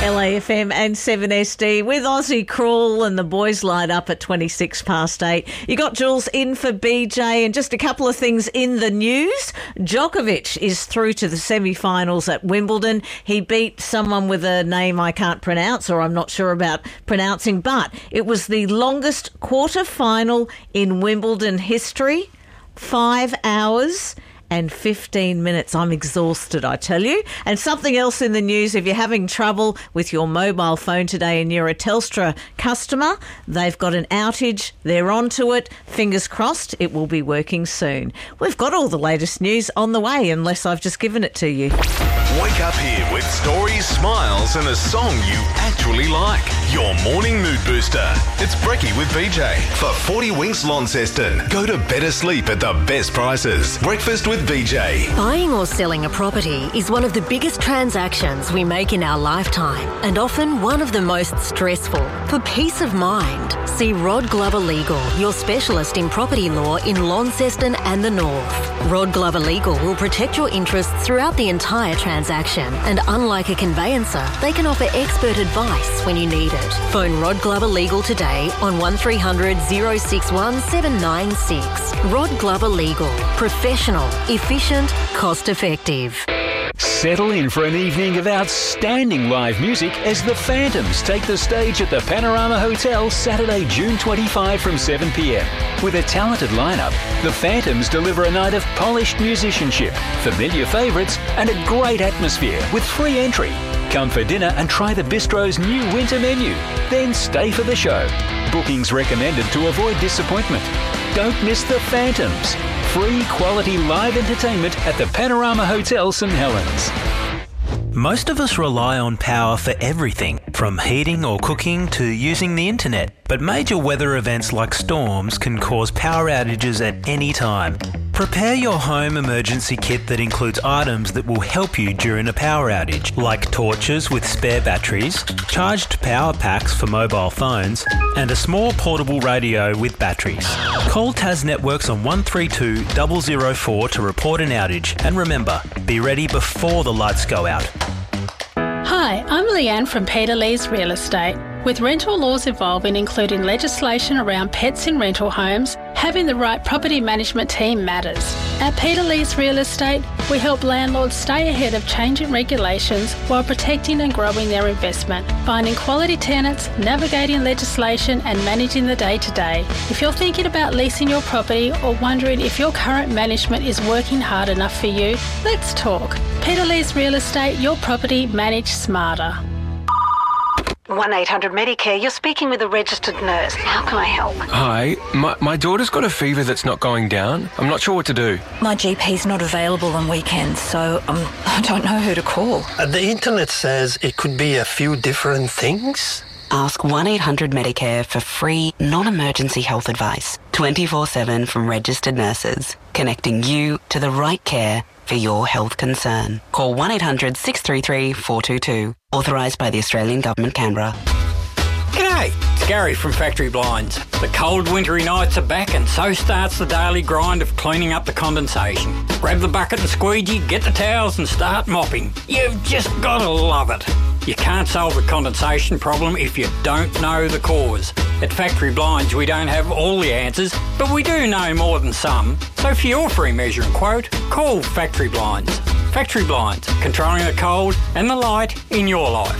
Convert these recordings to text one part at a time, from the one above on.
LAFM and 7SD with Aussie Crawl and the boys light up at 8:26. You got Jules in for BJ, and just a couple of things in the news. Djokovic is through to the semi-finals at Wimbledon. He beat someone with a name I can't pronounce, or I'm not sure about pronouncing, but it was the longest quarter-final in Wimbledon history. 5 hours and 15 minutes. I'm exhausted, I tell you. And something else in the news, if you're having trouble with your mobile phone today and you're a Telstra customer, they've got an outage. They're onto it. Fingers crossed it will be working soon. We've got all the latest news on the way, unless I've just given it to you. Wake up here with stories, smiles and a song you actually like. Your morning mood booster. It's Brekkie with BJ. For 40 Winks Launceston, go to better sleep at the best prices. Breakfast with BJ. Buying or selling a property is one of the biggest transactions we make in our lifetime, and often one of the most stressful. For peace of mind, see Rod Glover Legal, your specialist in property law in Launceston and the North. Rod Glover Legal will protect your interests throughout the entire transaction, and unlike a conveyancer, they can offer expert advice when you need it. Phone Rod Glover Legal today on 1300 061 796. Rod Glover Legal. Professional, efficient, cost-effective. Settle in for an evening of outstanding live music as the Phantoms take the stage at the Panorama Hotel Saturday, June 25 from 7 p.m. With a talented lineup, the Phantoms deliver a night of polished musicianship, familiar favourites and a great atmosphere with free entry. Come for dinner and try the Bistro's new winter menu. Then stay for the show. Bookings recommended to avoid disappointment. Don't miss the Phantoms. Free quality live entertainment at the Panorama Hotel St Helens. Most of us rely on power for everything, from heating or cooking to using the internet. But major weather events like storms can cause power outages at any time. Prepare your home emergency kit that includes items that will help you during a power outage, like torches with spare batteries, charged power packs for mobile phones, and a small portable radio with batteries. Call Tas Networks on 132 004 to report an outage. And remember, be ready before the lights go out. Hi, I'm Leanne from Peter Lee's Real Estate. With rental laws evolving, including legislation around pets in rental homes, having the right property management team matters. At Peter Lee's Real Estate, we help landlords stay ahead of changing regulations while protecting and growing their investment, finding quality tenants, navigating legislation and managing the day-to-day. If you're thinking about leasing your property or wondering if your current management is working hard enough for you, let's talk. Peter Lee's Real Estate, your property managed smarter. 1-800-Medicare, you're speaking with a registered nurse. How can I help? Hi, my daughter's got a fever that's not going down. I'm not sure what to do. My GP's not available on weekends, so I don't know who to call. The internet says it could be a few different things. Ask 1-800-Medicare for free, non-emergency health advice. 24/7 from registered nurses, connecting you to the right care for your health concern. Call 1-800-633-422. Authorised by the Australian Government, Canberra. G'day, it's Gary from Factory Blinds. The cold wintry nights are back and so starts the daily grind of cleaning up the condensation. Grab the bucket and squeegee, get the towels and start mopping. You've just got to love it. You can't solve the condensation problem if you don't know the cause. At Factory Blinds, we don't have all the answers, but we do know more than some. So for your free measuring quote, call Factory Blinds. Factory Blinds, controlling the cold and the light in your life.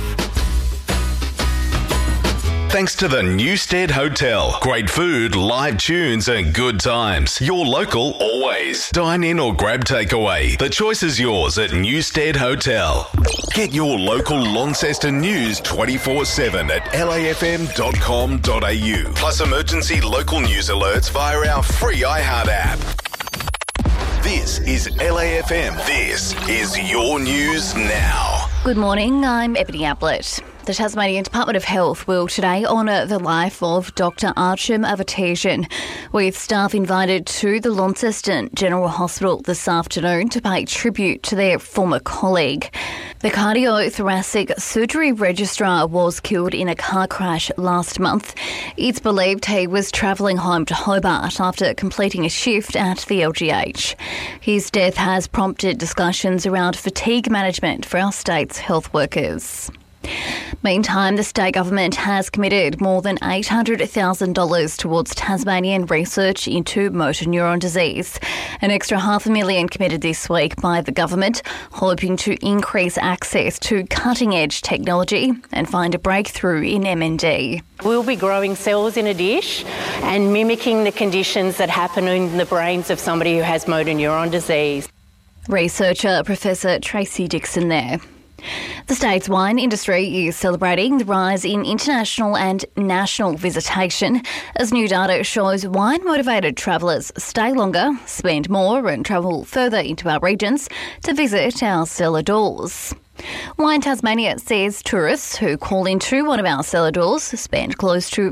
Thanks to the Newstead Hotel. Great food, live tunes and good times. Your local always. Dine in or grab takeaway. The choice is yours at Newstead Hotel. Get your local Launceston news 24/7 at lafm.com.au. Plus emergency local news alerts via our free iHeart app. This is LAFM. This is your news now. Good morning, I'm Ebony Ablett. The Tasmanian Department of Health will today honour the life of Dr Archim Avatajan, with staff invited to the Launceston General Hospital this afternoon to pay tribute to their former colleague. The cardiothoracic surgery registrar was killed in a car crash last month. It's believed he was travelling home to Hobart after completing a shift at the LGH. His death has prompted discussions around fatigue management for our state's health workers. Meantime, the state government has committed more than $800,000 towards Tasmanian research into motor neuron disease. An extra $500,000 committed this week by the government, hoping to increase access to cutting-edge technology and find a breakthrough in MND. We'll be growing cells in a dish and mimicking the conditions that happen in the brains of somebody who has motor neuron disease. Researcher Professor Tracy Dixon there. The state's wine industry is celebrating the rise in international and national visitation as new data shows wine-motivated travellers stay longer, spend more and travel further into our regions to visit our cellar doors. Wine Tasmania says tourists who call into one of our cellar doors spend close to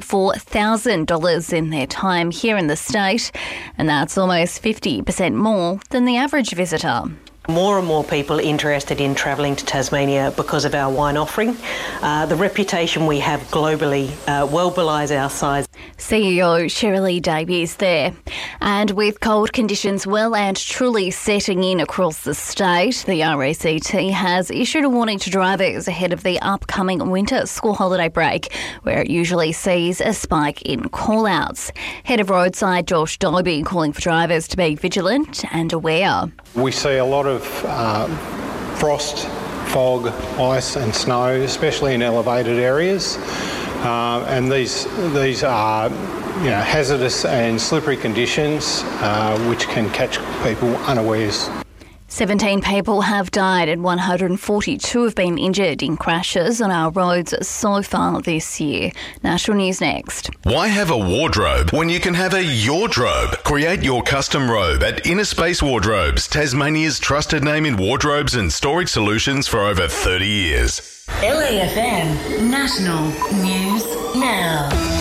$4,000 in their time here in the state, and that's almost 50% more than the average visitor. More and more people interested in travelling to Tasmania because of our wine offering. The reputation we have globally well belies our size. CEO Shirley Davies there. And with cold conditions well and truly setting in across the state, the RACT has issued a warning to drivers ahead of the upcoming winter school holiday break, where it usually sees a spike in call-outs. Head of Roadside Josh Doby calling for drivers to be vigilant and aware. We see a lot of frost, fog, ice and snow, especially in elevated areas. And these are hazardous and slippery conditions which can catch people unawares. 17 people have died and 142 have been injured in crashes on our roads so far this year. National News next. Why have a wardrobe when you can have a yardrobe? Create your custom robe at Inner Space Wardrobes, Tasmania's trusted name in wardrobes and storage solutions for over 30 years. LAFM National News Now.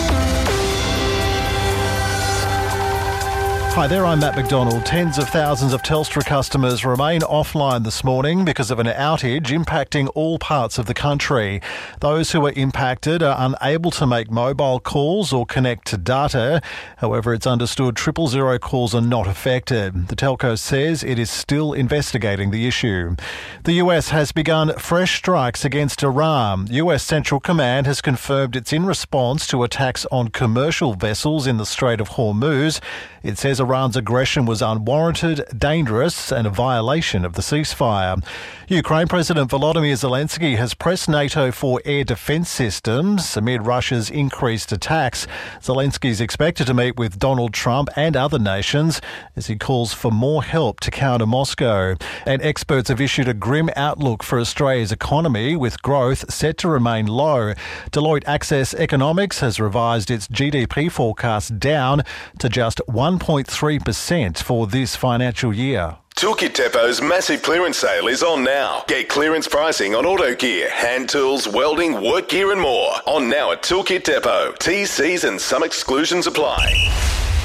Hi there, I'm Matt McDonald. Tens of thousands of Telstra customers remain offline this morning because of an outage impacting all parts of the country. Those who are impacted are unable to make mobile calls or connect to data. However, it's understood 000 calls are not affected. The telco says it is still investigating the issue. The US has begun fresh strikes against Iran. US Central Command has confirmed it's in response to attacks on commercial vessels in the Strait of Hormuz. It says Iran's aggression was unwarranted, dangerous and a violation of the ceasefire. Ukraine President Volodymyr Zelensky has pressed NATO for air defence systems amid Russia's increased attacks. Zelensky is expected to meet with Donald Trump and other nations as he calls for more help to counter Moscow. And experts have issued a grim outlook for Australia's economy, with growth set to remain low. Deloitte Access Economics has revised its GDP forecast down to just 1.3% for this financial year. Toolkit Depot's massive clearance sale is on now. Get clearance pricing on auto gear, hand tools, welding, work gear and more. On now at Toolkit Depot. T's, C's and some exclusions apply.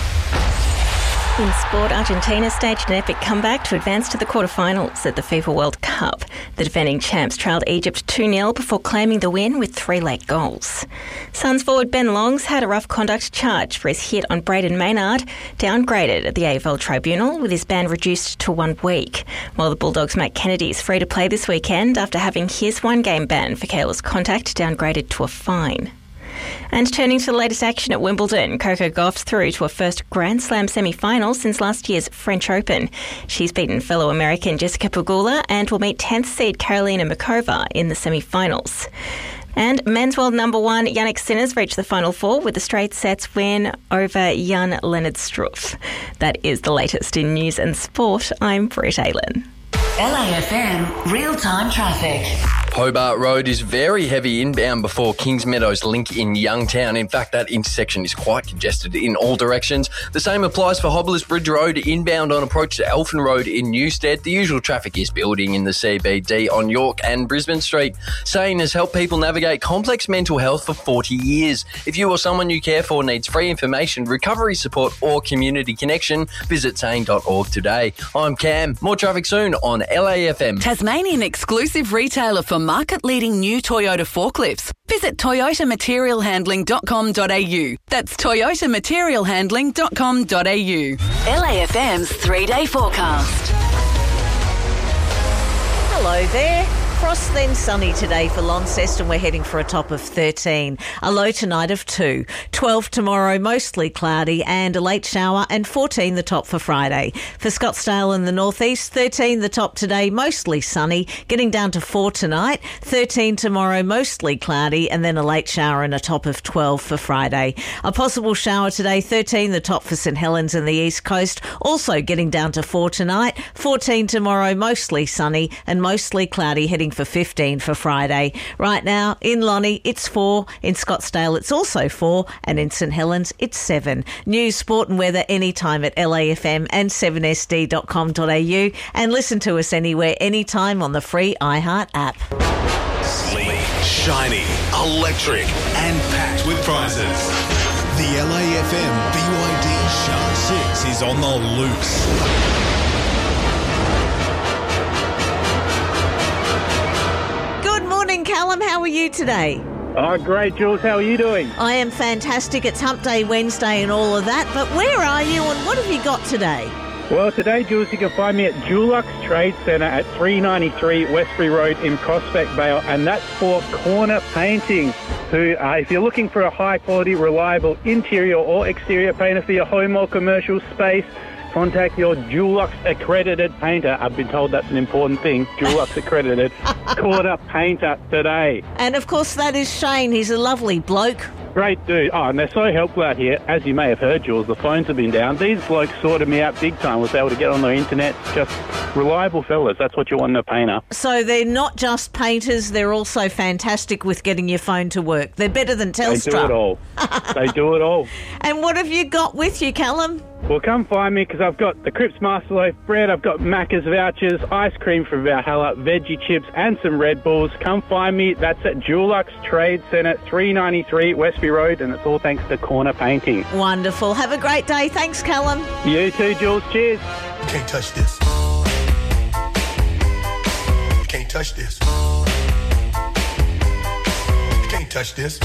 In sport, Argentina staged an epic comeback to advance to the quarterfinals at the FIFA World Cup. The defending champs trailed Egypt 2-0 before claiming the win with 3 late goals. Suns forward Ben Longs had a rough conduct charge for his hit on Braden Maynard, downgraded at the AFL Tribunal with his ban reduced to 1 week, while the Bulldogs' Matt Kennedy is free to play this weekend after having his 1-game ban for careless contact downgraded to a fine. And turning to the latest action at Wimbledon, Coco Gauff's through to her first Grand Slam semi-final since last year's French Open. She's beaten fellow American Jessica Pegula and will meet 10th seed Karolina Muchova in the semi-finals. And men's world number 1 Jannik Sinner's reached the Final Four with a straight sets win over Jan Leonard Struff. That is the latest in news and sport. I'm Brett Aylen. LAFM real-time traffic. Hobart Road is very heavy inbound before Kings Meadows link in Youngtown. In fact, that intersection is quite congested in all directions. The same applies for Hobblers Bridge Road inbound on approach to Elfin Road in Newstead. The usual traffic is building in the CBD on York and Brisbane Street. Sane has helped people navigate complex mental health for 40 years. If you or someone you care for needs free information, recovery support or community connection, visit sane.org today. I'm Cam. More traffic soon on LAFM. Tasmanian exclusive retailer for market-leading new Toyota forklifts. Visit toyotamaterialhandling.com.au. That's toyotamaterialhandling.com.au. LAFM's 3-day forecast. Hello there. Frost then sunny today for Launceston. We're heading for a top of 13. A low tonight of 2. 12 tomorrow, mostly cloudy and a late shower, and 14 the top for Friday. For Scottsdale in the northeast, 13 the top today, mostly sunny, getting down to 4 tonight. 13 tomorrow, mostly cloudy, and then a late shower and a top of 12 for Friday. A possible shower today, 13 the top for St Helens in the east coast, also getting down to 4 tonight. 14 tomorrow, mostly sunny and mostly cloudy, heading for 15 for Friday. Right now in Lonnie it's 4, in Scottsdale it's also 4, and in St Helens it's 7. News, sport and weather anytime at LAFM and 7sd.com.au, and listen to us anywhere, anytime on the free iHeart app. Sleek, shiny, electric and packed with prizes. The LAFM BYD Shark 6 is on the loose. Morning, Callum. How are you today? Oh, great, Jules. How are you doing? I am fantastic. It's Hump Day Wednesday and all of that, but where are you and what have you got today? Well, today, Jules, you can find me at Dulux Trade Centre at 393 Westbury Road in Prospect Vale, and that's for Corner Painting, who, if you're looking for a high-quality, reliable interior or exterior painter for your home or commercial space, contact your Dulux accredited painter. I've been told that's an important thing. Dulux accredited Corner Painter today. And of course that is Shane. He's a lovely bloke. Great dude. Oh, and they're so helpful out here. As you may have heard, Jules, the phones have been down. These blokes sorted me out big time. Was able to get on the internet. Just reliable fellas. That's what you want in a painter. So they're not just painters. They're also fantastic with getting your phone to work. They're better than Telstra. They do it all. They do it all. And what have you got with you, Callum? Well, come find me because I've got the Cripps Master Loaf bread, I've got Macca's vouchers, ice cream from Valhalla, veggie chips and some Red Bulls. Come find me. That's at Dulux Trade Centre, 393 Westbury Road, and it's all thanks to Corner Painting. Wonderful. Have a great day. Thanks, Callum. You too, Jules. Cheers. You can't touch this. You can't touch this. You can't touch this.